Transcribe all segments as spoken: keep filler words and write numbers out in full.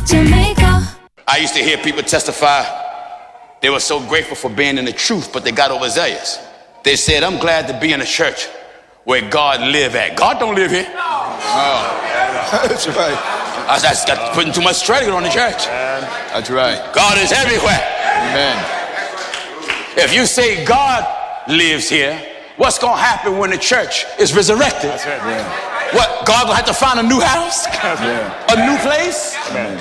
Jamaica. I used to hear people testify they were so grateful for being in the truth, but they got overzealous. They said, I'm glad to be in a church where God live at. God don't live here. Oh, that's right. I that's got putting too much strain on the church. That's right. God is everywhere. Amen. If you say God lives here, what's going to happen when the church is resurrected? That's right. Yeah. What, God going to have to find a new house? Yeah. A new place? Amen.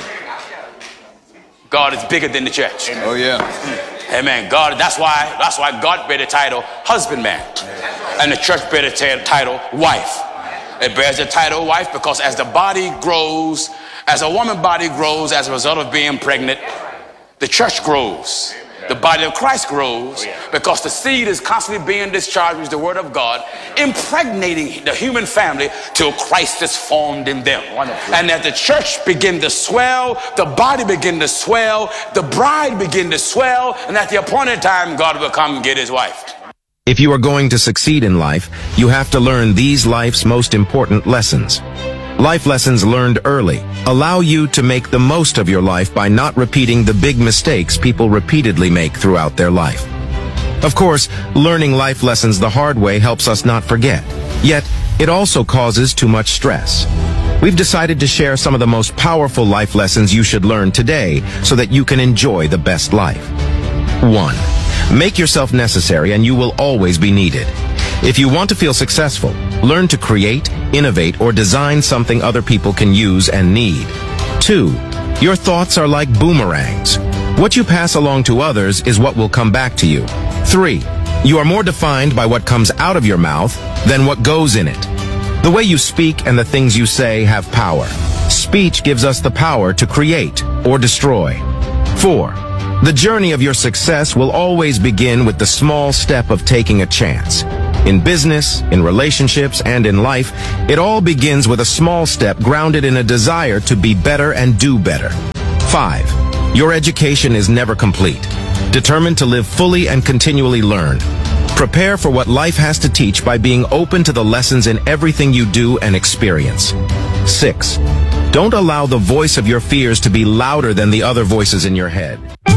God is bigger than the church. Oh yeah. Amen. God, that's why that's why God bear the title husbandman. And the church bear the t- title wife. It bears the title wife because as the body grows, as a woman body grows as a result of being pregnant, the church grows. The body of Christ grows because the seed is constantly being discharged with the word of God, impregnating the human family till Christ is formed in them. Wonderful. And as the church begin to swell, the body begin to swell, the bride begin to swell, and at the appointed time, God will come and get his wife. If you are going to succeed in life, you have to learn these life's most important lessons. Life lessons learned early allow you to make the most of your life by not repeating the big mistakes people repeatedly make throughout their life. Of course, learning life lessons the hard way helps us not forget. Yet, it also causes too much stress. We've decided to share some of the most powerful life lessons you should learn today so that you can enjoy the best life. One. Make yourself necessary and you will always be needed. If you want to feel successful, learn to create, innovate, or design something other people can use and need. Two, your thoughts are like boomerangs. What you pass along to others is what will come back to you. Three, you are more defined by what comes out of your mouth than what goes in it. The way you speak and the things you say have power. Speech gives us the power to create or destroy. Four, the journey of your success will always begin with the small step of taking a chance. In business, in relationships, and in life, it all begins with a small step grounded in a desire to be better and do better. Five, your education is never complete. Determined to live fully and continually learn. Prepare for what life has to teach by being open to the lessons in everything you do and experience. Six, don't allow the voice of your fears to be louder than the other voices in your head.